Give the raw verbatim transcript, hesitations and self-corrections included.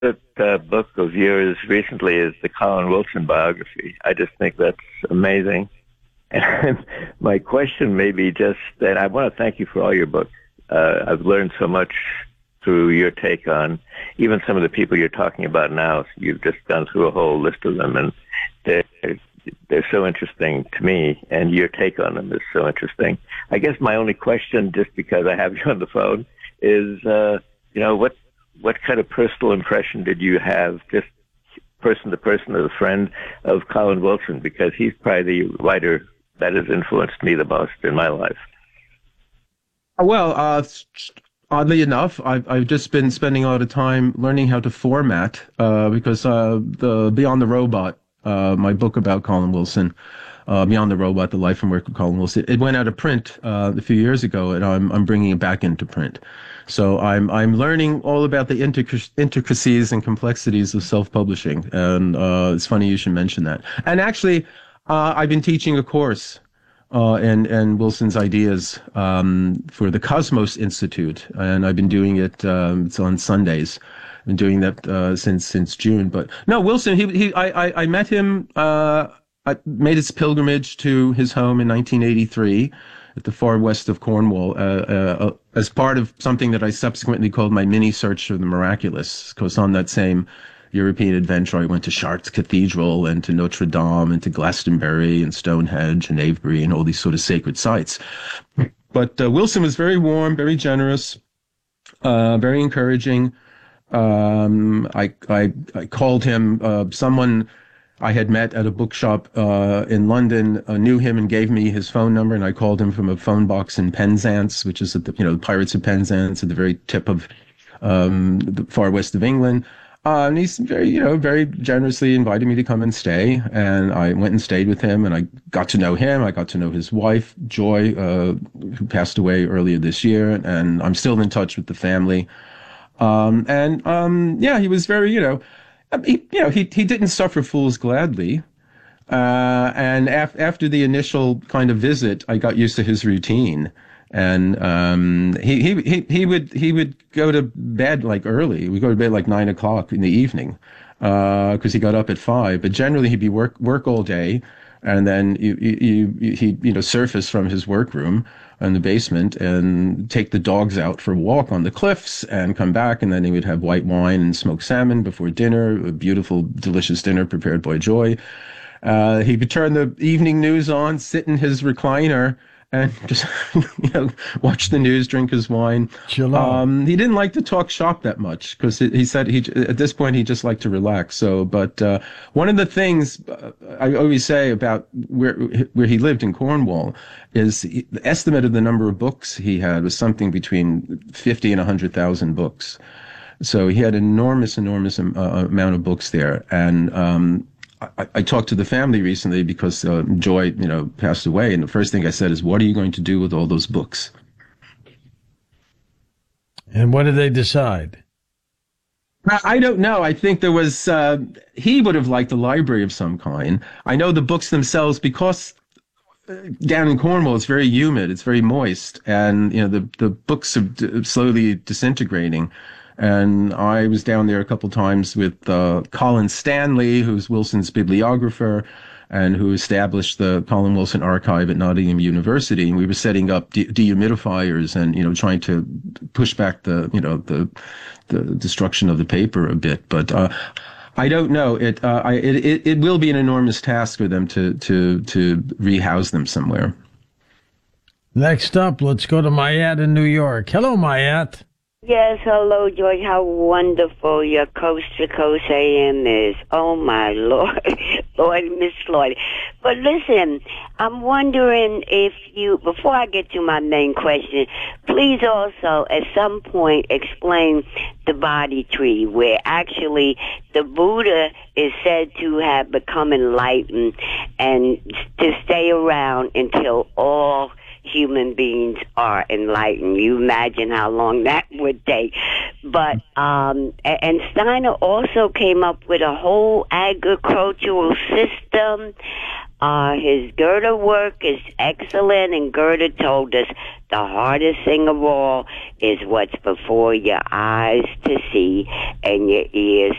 uh, book of yours recently is the Colin Wilson biography. I just think that's amazing. And my question may be just that I want to thank you for all your books. Uh, I've learned so much through your take on even some of the people you're talking about now. You've just gone through a whole list of them, and they're, they're so interesting to me, and your take on them is so interesting. I guess my only question, just because I have you on the phone, is, uh, you know, what what kind of personal impression did you have, just person to person as a friend, of Colin Wilson? Because he's probably the writer that has influenced me the most in my life. Well, uh, oddly enough, I've, I've just been spending a lot of time learning how to format, uh, because uh, the Beyond the Robot, uh, my book about Colin Wilson, uh, Beyond the Robot, The Life and Work of Colin Wilson, it went out of print uh, a few years ago, and I'm I'm bringing it back into print. So I'm I'm learning all about the intricacies and complexities of self-publishing, and uh, it's funny you should mention that. And actually, uh, I've been teaching a course uh, and and Wilson's ideas um, for the Cosmos Institute, and I've been doing it. Um, it's on Sundays. I've been doing that uh, since since June. But no, Wilson. He he. I I, I met him. Uh, I made his pilgrimage to his home in nineteen eighty-three. At the far west of Cornwall, uh, uh, as part of something that I subsequently called my mini search for the miraculous. Because on that same European adventure, I went to Chartres Cathedral and to Notre Dame and to Glastonbury and Stonehenge and Avebury and all these sort of sacred sites. But uh, Wilson was very warm, very generous, uh, very encouraging. Um, I, I, I called him uh, someone I had met at a bookshop uh, in London, uh, knew him and gave me his phone number, and I called him from a phone box in Penzance, which is at the, you know, the Pirates of Penzance at the very tip of um, the far west of England. Uh, and he's very, you know, very generously invited me to come and stay, and I went and stayed with him, and I got to know him. I got to know his wife, Joy, uh, who passed away earlier this year, and I'm still in touch with the family. Um, and um, yeah, he was very, you know. He, you know, he he didn't suffer fools gladly, uh, and af- after the initial kind of visit, I got used to his routine, and um, he he he he would he would go to bed like early. We go to bed like nine o'clock in the evening, because uh, he got up at five. But generally, he'd be work work all day, and then you you, you he you know surface from his workroom in the basement and take the dogs out for a walk on the cliffs and come back, and then he would have white wine and smoked salmon before dinner, a beautiful, delicious dinner prepared by Joy. Uh, he would turn the evening news on, sit in his recliner, and just you know watch the news, drink his wine. Um, he didn't like to talk shop that much because he said he at this point he just liked to relax. So, but uh, one of the things uh, I always say about where where he lived in Cornwall is he, the estimate of the number of books he had was something between fifty and a hundred thousand books. So he had enormous, enormous uh, amount of books there, and um, I, I talked to the family recently because uh, Joy, you know, passed away, and the first thing I said is, "What are you going to do with all those books?" And what did they decide? I don't know. I think there was, uh, he would have liked a library of some kind. I know the books themselves, because down in Cornwall it's very humid, it's very moist, and you know the the books are d- slowly disintegrating. And I was down there a couple times with uh, Colin Stanley, who's Wilson's bibliographer, and who established the Colin Wilson Archive at Nottingham University. And we were setting up de- dehumidifiers and, you know, trying to push back the, you know, the the destruction of the paper a bit. But uh, I don't know. It, uh, I, it it it will be an enormous task for them to to to rehouse them somewhere. Next up, let's go to Mayat in New York. Hello, Mayat. Yes, hello, George. How wonderful your Coast to Coast A M is. Oh, my Lord. Lord, Miss Lloyd. But listen, I'm wondering if you, before I get to my main question, please also at some point explain the body tree, where actually the Buddha is said to have become enlightened and to stay around until all human beings are enlightened. You imagine how long that would take. But um, and Steiner also came up with a whole agricultural system. Uh, his Goethe work is excellent, and Goethe told us the hardest thing of all is what's before your eyes to see and your ears